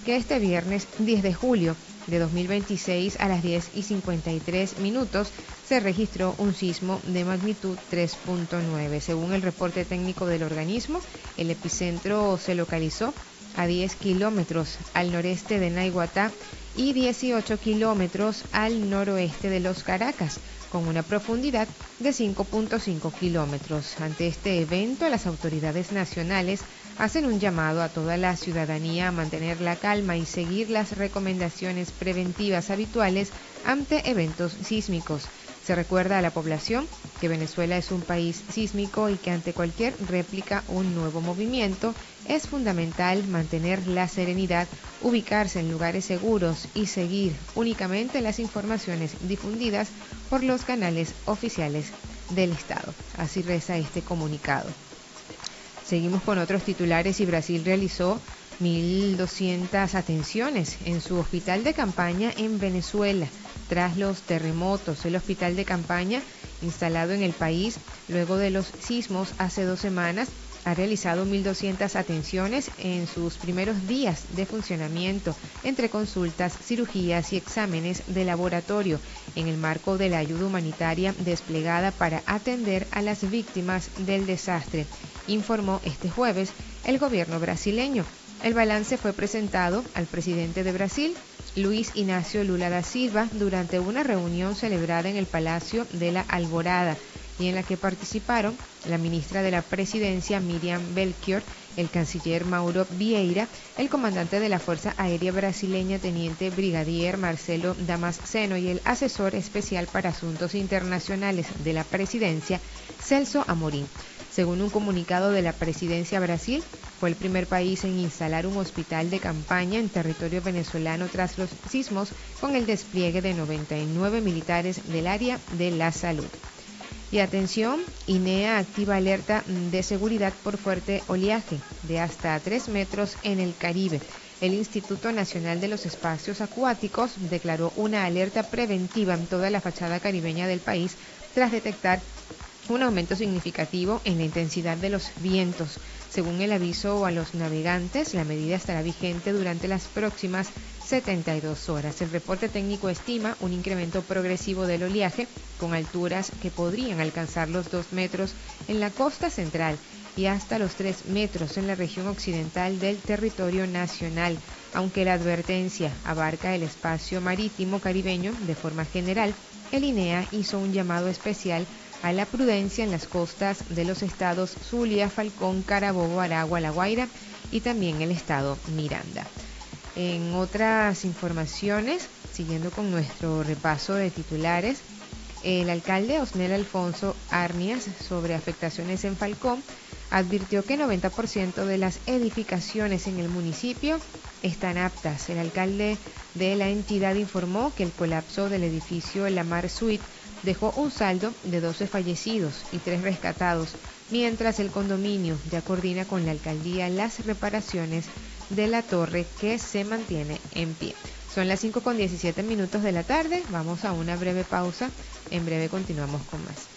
que este viernes 10 de julio de 2026 a las 10:53 se registró un sismo de magnitud 3.9. Según el reporte técnico del organismo, el epicentro se localizó a 10 kilómetros al noreste de Naiguatá y 18 kilómetros al noroeste de Los Caracas, con una profundidad de 5.5 kilómetros. Ante este evento, las autoridades nacionales hacen un llamado a toda la ciudadanía a mantener la calma y seguir las recomendaciones preventivas habituales ante eventos sísmicos. Se recuerda a la población que Venezuela es un país sísmico y que ante cualquier réplica o un nuevo movimiento es fundamental mantener la serenidad, ubicarse en lugares seguros y seguir únicamente las informaciones difundidas por los canales oficiales del Estado. Así reza este comunicado. Seguimos con otros titulares y Brasil realizó 1.200 atenciones en su hospital de campaña en Venezuela tras los terremotos. El hospital de campaña instalado en el país luego de los sismos hace 2 semanas ha realizado 1.200 atenciones en sus primeros días de funcionamiento, entre consultas, cirugías y exámenes de laboratorio, en el marco de la ayuda humanitaria desplegada para atender a las víctimas del desastre, informó este jueves el gobierno brasileño. El balance fue presentado al presidente de Brasil, Luis Inácio Lula da Silva, durante una reunión celebrada en el Palacio de la Alvorada y en la que participaron la ministra de la Presidencia, Miriam Belchior, el canciller Mauro Vieira, el comandante de la Fuerza Aérea Brasileña, teniente brigadier Marcelo Damasceno, y el asesor especial para asuntos internacionales de la Presidencia, Celso Amorim. Según un comunicado de la Presidencia, Brasil fue el primer país en instalar un hospital de campaña en territorio venezolano tras los sismos, con el despliegue de 99 militares del área de la salud. Y atención, INEA activa alerta de seguridad por fuerte oleaje de hasta 3 metros en el Caribe. El Instituto Nacional de los Espacios Acuáticos declaró una alerta preventiva en toda la fachada caribeña del país tras detectar un aumento significativo en la intensidad de los vientos. Según el aviso a los navegantes, la medida estará vigente durante las próximas 72 horas. El reporte técnico estima un incremento progresivo del oleaje con alturas que podrían alcanzar los 2 metros en la costa central y hasta los 3 metros en la región occidental del territorio nacional. Aunque la advertencia abarca el espacio marítimo caribeño de forma general, el INEA hizo un llamado especial a la prudencia en las costas de los estados Zulia, Falcón, Carabobo, Aragua, La Guaira y también el estado Miranda. En otras informaciones, siguiendo con nuestro repaso de titulares, el alcalde Osnel Alfonso Arnias, sobre afectaciones en Falcón, advirtió que 90% de las edificaciones en el municipio están aptas. El alcalde de la entidad informó que el colapso del edificio La Mar Suite dejó un saldo de 12 fallecidos y 3 rescatados, mientras el condominio ya coordina con la alcaldía las reparaciones de la torre que se mantiene en pie. Son las 5:17 de la tarde, vamos a una breve pausa, en breve continuamos con más.